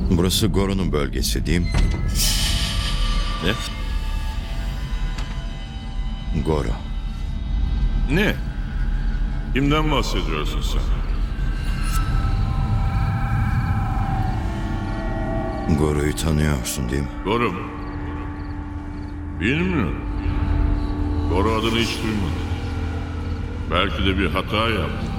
Burası Goro'nun bölgesi değil mi? Ne? Goro. Ne? Kimden bahsediyorsun sen? Goro'yu tanıyorsun değil mi? Goro mu? Bilmiyorum. Goro adını hiç duymadım. Belki de bir hata yaptım.